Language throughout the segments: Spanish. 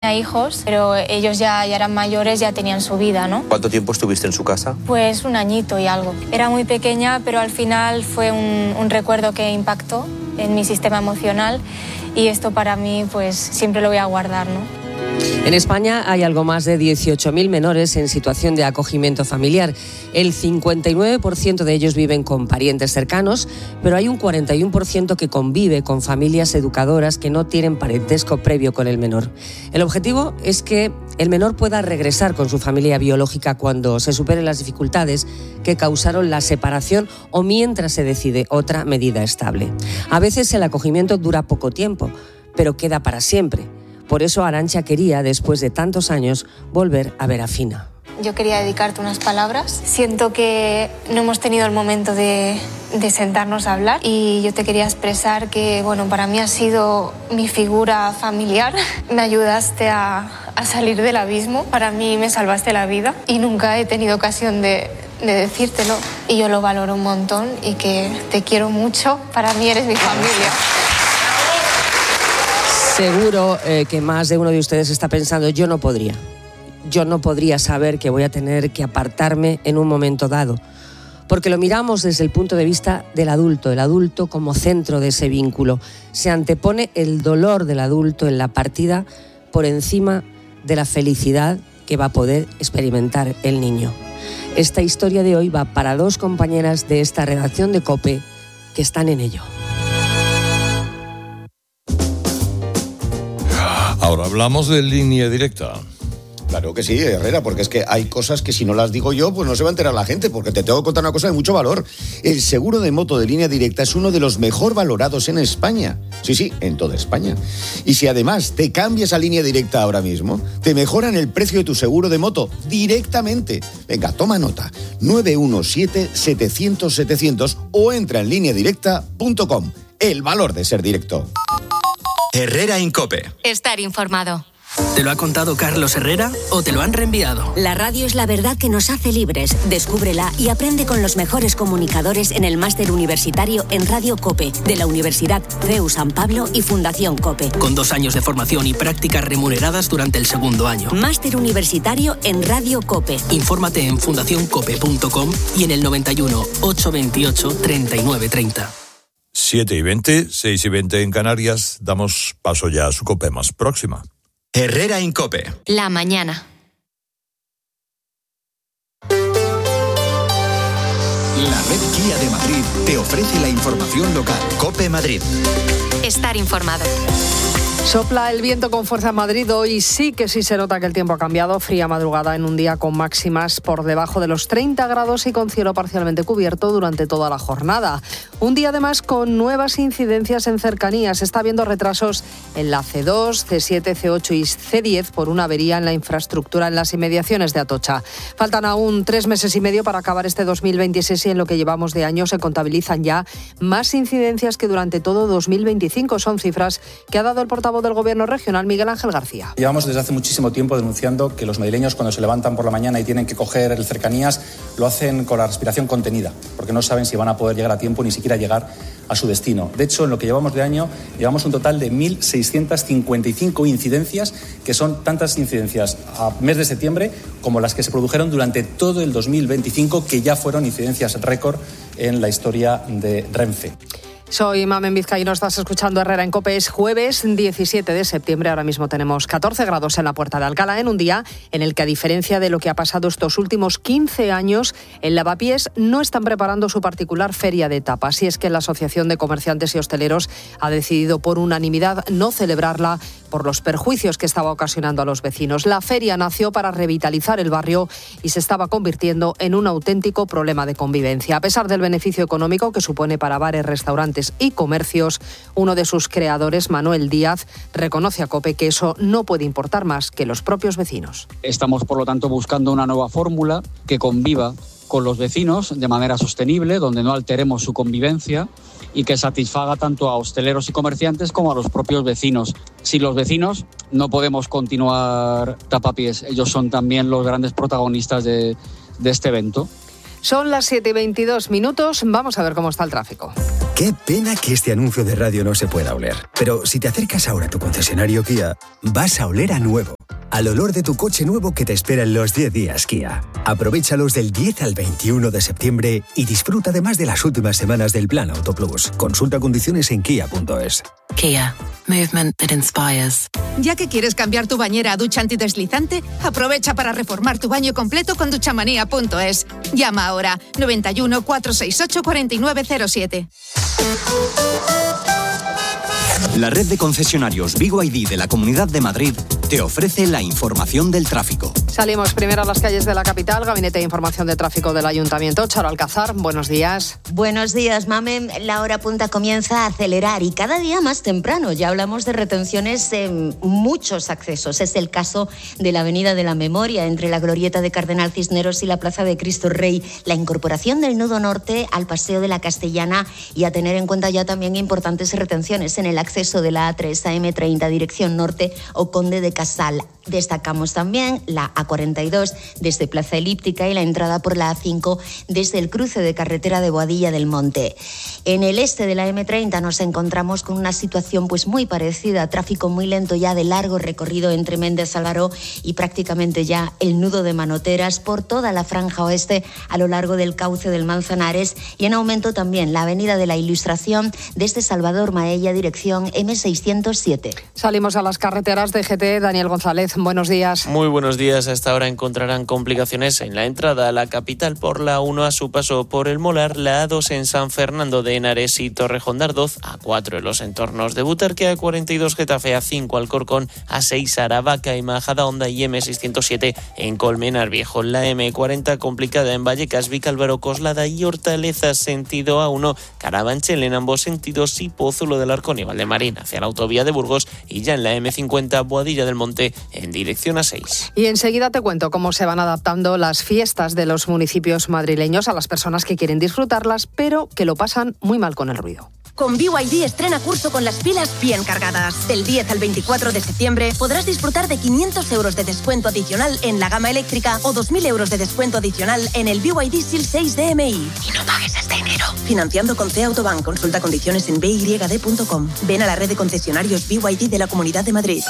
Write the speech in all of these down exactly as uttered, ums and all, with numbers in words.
hijos, pero ellos ya, ya eran mayores, ya tenían su vida, ¿no? ¿Cuánto tiempo estuviste en su casa? Pues un añito y algo. Era muy pequeña, pero al final fue un, un recuerdo que impactó en mi sistema emocional y esto para mí pues siempre lo voy a guardar, ¿no? En España hay algo más de dieciocho mil menores en situación de acogimiento familiar. El cincuenta y nueve por ciento de ellos viven con parientes cercanos, pero hay un cuarenta y uno por ciento que convive con familias educadoras que no tienen parentesco previo con el menor. El objetivo es que el menor pueda regresar con su familia biológica cuando se superen las dificultades que causaron la separación o mientras se decide otra medida estable. A veces el acogimiento dura poco tiempo, pero queda para siempre. Por eso Arantxa quería, después de tantos años, volver a ver a Fina. Yo quería dedicarte unas palabras. Siento que no hemos tenido el momento de, de sentarnos a hablar y yo te quería expresar que, bueno, para mí has sido mi figura familiar. Me ayudaste a, a salir del abismo. Para mí me salvaste la vida y nunca he tenido ocasión de, de decírtelo. Y yo lo valoro un montón y que te quiero mucho. Para mí eres mi familia. Seguro eh, que más de uno de ustedes está pensando, yo no podría. Yo no podría saber que voy a tener que apartarme en un momento dado. Porque lo miramos desde el punto de vista del adulto, el adulto como centro de ese vínculo. Se antepone el dolor del adulto en la partida por encima de la felicidad que va a poder experimentar el niño. Esta historia de hoy va para dos compañeras de esta redacción de COPE que están en ello. Ahora hablamos de línea directa. Claro que sí, Herrera, porque es que hay cosas que si no las digo yo, pues no se va a enterar la gente, porque te tengo que contar una cosa de mucho valor. El seguro de moto de línea directa es uno de los mejor valorados en España. Sí, sí, en toda España. Y si además te cambias a línea directa ahora mismo, te mejoran el precio de tu seguro de moto directamente. Venga, toma nota. nueve uno siete, setecientos, setecientos o entra en línea directa punto com. El valor de ser directo. Herrera en COPE. Estar informado. ¿Te lo ha contado Carlos Herrera o te lo han reenviado? La radio es la verdad que nos hace libres. Descúbrela y aprende con los mejores comunicadores en el máster universitario en Radio COPE de la Universidad C E U San Pablo y Fundación COPE. Con dos años de formación y prácticas remuneradas durante el segundo año. Máster universitario en Radio COPE. Infórmate en fundación cope punto com y en el noventa y uno, ochocientos veintiocho, treinta y nueve treinta. siete y veinte, seis y veinte en Canarias. Damos paso ya a su COPE más próxima. Herrera en COPE. La mañana. La red Kia de Madrid te ofrece la información local. COPE Madrid. Estar informado. Sopla el viento con fuerza en Madrid. Hoy sí que sí se nota que el tiempo ha cambiado. Fría madrugada en un día con máximas por debajo de los treinta grados y con cielo parcialmente cubierto durante toda la jornada. Un día además con nuevas incidencias en cercanías. Está habiendo retrasos en la ce dos, ce siete, ce ocho y ce diez por una avería en la infraestructura en las inmediaciones de Atocha. Faltan aún tres meses y medio para acabar este dos mil veintiséis y en lo que llevamos de año se contabilizan ya más incidencias que durante todo dos mil veinticinco. Son cifras que ha dado el portavoz del Gobierno regional, Miguel Ángel García. Llevamos desde hace muchísimo tiempo denunciando que los madrileños cuando se levantan por la mañana y tienen que coger el cercanías lo hacen con la respiración contenida, porque no saben si van a poder llegar a tiempo ni siquiera llegar a su destino. De hecho, en lo que llevamos de año, llevamos un total de mil seiscientas cincuenta y cinco incidencias, que son tantas incidencias a mes de septiembre como las que se produjeron durante todo el dos mil veinticinco, que ya fueron incidencias récord en la historia de Renfe. Soy Mamen Vizcaíno, estás escuchando Herrera en COPE. Es jueves diecisiete de septiembre, ahora mismo tenemos catorce grados en la Puerta de Alcalá, en un día en el que, a diferencia de lo que ha pasado estos últimos quince años, en Lavapiés no están preparando su particular feria de tapas. Y es que la Asociación de Comerciantes y Hosteleros ha decidido por unanimidad no celebrarla por los perjuicios que estaba ocasionando a los vecinos. La feria nació para revitalizar el barrio y se estaba convirtiendo en un auténtico problema de convivencia. A pesar del beneficio económico que supone para bares, restaurantes y comercios, uno de sus creadores, Manuel Díaz, reconoce a COPE que eso no puede importar más que los propios vecinos. Estamos, por lo tanto, buscando una nueva fórmula que conviva con los vecinos de manera sostenible, donde no alteremos su convivencia y que satisfaga tanto a hosteleros y comerciantes como a los propios vecinos. Sin los vecinos no podemos continuar tapapiés, ellos son también los grandes protagonistas de, de este evento. Son las siete y veintidós minutos, vamos a ver cómo está el tráfico. Qué pena que este anuncio de radio no se pueda oler. Pero si te acercas ahora a tu concesionario Kia, vas a oler a nuevo. al olor de tu coche nuevo que te espera en los diez días Kia. Aprovéchalos del diez al veintiuno de septiembre y disfruta además de las últimas semanas del Plan Auto Plus. Consulta condiciones en kia punto es. Kia. Movement that inspires. Ya que quieres cambiar tu bañera a ducha antideslizante, aprovecha para reformar tu baño completo con duchamanía punto es. Llama ahora noventa y uno, cuatrocientos sesenta y ocho, cuarenta y nueve cero siete. La red de concesionarios B Y D de la Comunidad de Madrid te ofrece la información del tráfico. Salimos primero a las calles de la capital. Gabinete de Información de Tráfico del Ayuntamiento. Charo Alcázar, buenos días. Buenos días, Mamen. La hora punta comienza a acelerar y cada día más temprano. Ya hablamos de retenciones en muchos accesos. Es el caso de la Avenida de la Memoria, entre la Glorieta de Cardenal Cisneros y la Plaza de Cristo Rey. La incorporación del nudo norte al Paseo de la Castellana y a tener en cuenta ya también importantes retenciones en el acceso de la A tres a eme treinta dirección norte o Conde de Casal. Destacamos también la A cuarenta y dos desde Plaza Elíptica y la entrada por la A cinco desde el cruce de carretera de Boadilla del Monte. En el este de la eme treinta nos encontramos con una situación pues muy parecida, tráfico muy lento ya de largo recorrido entre Méndez Álvaro y prácticamente ya el nudo de Manoteras por toda la franja oeste a lo largo del cauce del Manzanares y en aumento también la Avenida de la Ilustración desde Salvador Maella dirección eme seiscientos siete. Salimos a las carreteras de G T. Daniel González, buenos días. Muy buenos días. A esta hora encontrarán complicaciones en la entrada a la capital por la A uno a su paso por el Molar, la A dos en San Fernando de Henares y Torrejón de Ardoz, A cuatro en los entornos de Butarque, A cuarenta y dos Getafe, A cinco Alcorcón, A seis Aravaca y Majadahonda y eme seiscientos siete en Colmenar Viejo. La eme cuarenta complicada en Vallecas, Vicálvaro, Coslada y Hortaleza, sentido A uno, Carabanchel en ambos sentidos y Pozuelo del Arcón y Valdemarín hacia la autovía de Burgos y ya en la eme cincuenta Boadilla del Monte en dirección A seis. Y enseguida te cuento cómo se van adaptando las fiestas de los municipios madrileños a las personas que quieren disfrutarlas, pero que lo pasan muy mal con el ruido. Con B Y D estrena curso con las pilas bien cargadas. Del diez al veinticuatro de septiembre podrás disfrutar de quinientos euros de descuento adicional en la gama eléctrica o dos mil euros de descuento adicional en el B Y D S I L seis de eme i. Y no pagues hasta enero. Financiando con C Autobank. Consulta condiciones en b y d punto com. Ven a la red de concesionarios B Y D de la Comunidad de Madrid.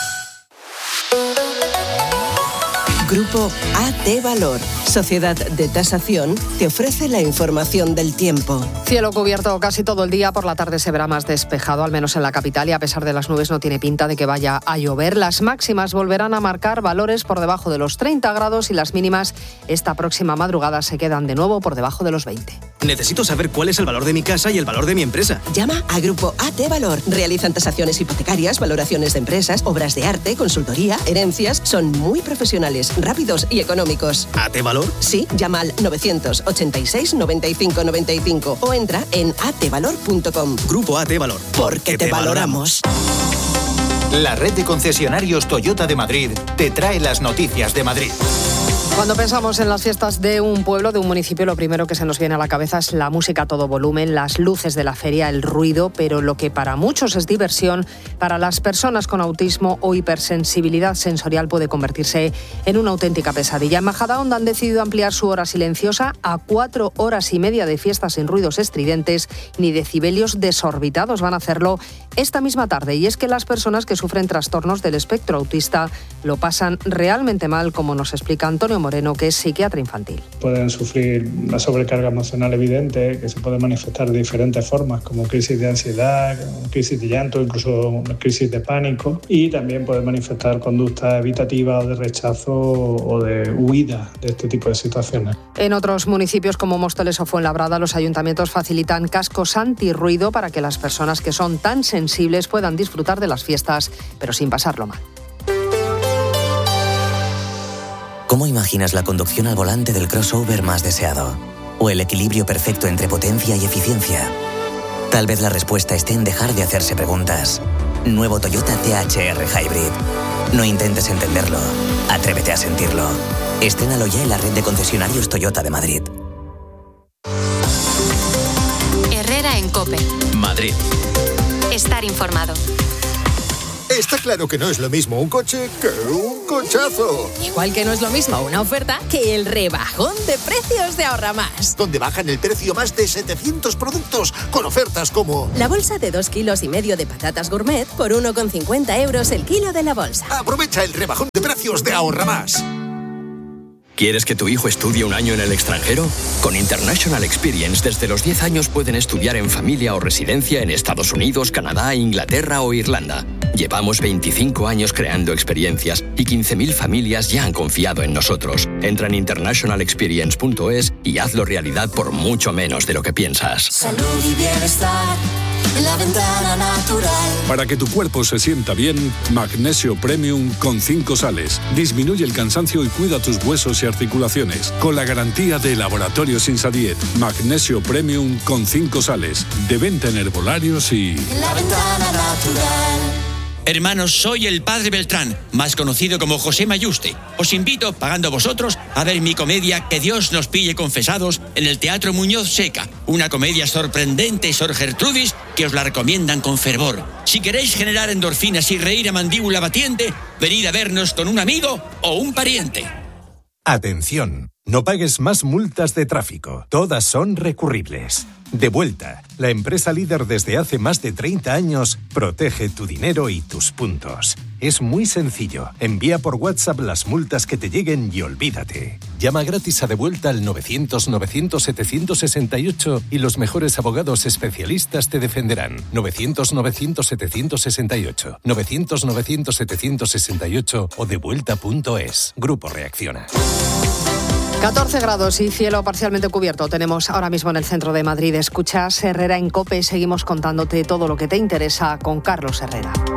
Grupo A T Valor, sociedad de tasación, te ofrece la información del tiempo. Cielo cubierto casi todo el día, por la tarde se verá más despejado, al menos en la capital, y a pesar de las nubes no tiene pinta de que vaya a llover. Las máximas volverán a marcar valores por debajo de los treinta grados y las mínimas esta próxima madrugada se quedan de nuevo por debajo de los veinte. Necesito saber cuál es el valor de mi casa y el valor de mi empresa. Llama a Grupo A T Valor. Realizan tasaciones hipotecarias, valoraciones de empresas, obras de arte, consultoría, herencias. Son muy profesionales, rápidos y económicos. ¿A T Valor? Sí, llama al novecientos ochenta y seis, noventa y cinco noventa y cinco o entra en a t valor punto com. Grupo A T Valor. Porque te valoramos. La red de concesionarios Toyota de Madrid te trae las noticias de Madrid. Cuando pensamos en las fiestas de un pueblo, de un municipio, lo primero que se nos viene a la cabeza es la música a todo volumen, las luces de la feria, el ruido, pero lo que para muchos es diversión, para las personas con autismo o hipersensibilidad sensorial puede convertirse en una auténtica pesadilla. En Majadahonda han decidido ampliar su hora silenciosa a cuatro horas y media de fiestas sin ruidos estridentes ni decibelios desorbitados. Van a hacerlo esta misma tarde, y es que las personas que sufren trastornos del espectro autista lo pasan realmente mal, como nos explica Antonio Moreno, que es psiquiatra infantil. Pueden sufrir una sobrecarga emocional evidente que se puede manifestar de diferentes formas, como crisis de ansiedad, crisis de llanto, incluso una crisis de pánico, y también pueden manifestar conductas evitativas o de rechazo o de huida de este tipo de situaciones. En otros municipios como Móstoles o Fuenlabrada, los ayuntamientos facilitan cascos antirruido para que las personas que son tan sensibles puedan disfrutar de las fiestas, pero sin pasarlo mal. ¿Cómo imaginas la conducción al volante del crossover más deseado? ¿O el equilibrio perfecto entre potencia y eficiencia? Tal vez la respuesta esté en dejar de hacerse preguntas. Nuevo Toyota T H R Hybrid. No intentes entenderlo, atrévete a sentirlo. Estrénalo ya en la red de concesionarios Toyota de Madrid. Herrera en COPE. Madrid. Estar informado. Está claro que no es lo mismo un coche que un cochazo. Igual que no es lo mismo una oferta que el rebajón de precios de Ahorra Más. Donde bajan el precio más de setecientos productos con ofertas como... La bolsa de dos kilos y medio de patatas gourmet por uno con cincuenta euros el kilo de la bolsa. Aprovecha el rebajón de precios de Ahorra Más. ¿Quieres que tu hijo estudie un año en el extranjero? Con International Experience, desde los diez años pueden estudiar en familia o residencia en Estados Unidos, Canadá, Inglaterra o Irlanda. Llevamos veinticinco años creando experiencias y quince mil familias ya han confiado en nosotros. Entra en international experience punto es y hazlo realidad por mucho menos de lo que piensas. Salud y bienestar en la ventana natural. Para que tu cuerpo se sienta bien, Magnesio Premium con cinco sales. Disminuye el cansancio y cuida tus huesos y articulaciones. Con la garantía de Laboratorios Insadiet. Magnesio Premium con cinco sales. De venta en herbolarios y... En la ventana natural. Hermanos, soy el Padre Beltrán, más conocido como José Mayuste. Os invito, pagando vosotros, a ver mi comedia Que Dios nos pille confesados en el Teatro Muñoz Seca. Una comedia sorprendente, Sor Gertrudis, que os la recomiendan con fervor. Si queréis generar endorfinas y reír a mandíbula batiente, venid a vernos con un amigo o un pariente. Atención, no pagues más multas de tráfico. Todas son recurribles. Devuelta, la empresa líder desde hace más de treinta años, protege tu dinero y tus puntos. Es muy sencillo. Envía por WhatsApp las multas que te lleguen y olvídate. Llama gratis a Devuelta al novecientos novecientos setecientos sesenta y ocho y los mejores abogados especialistas te defenderán. novecientos novecientos setecientos sesenta y ocho, novecientos novecientos setecientos sesenta y ocho o devuelta punto es. Grupo Reacciona. catorce grados y cielo parcialmente cubierto tenemos ahora mismo en el centro de Madrid. Escuchas Herrera en COPE. Seguimos contándote todo lo que te interesa con Carlos Herrera.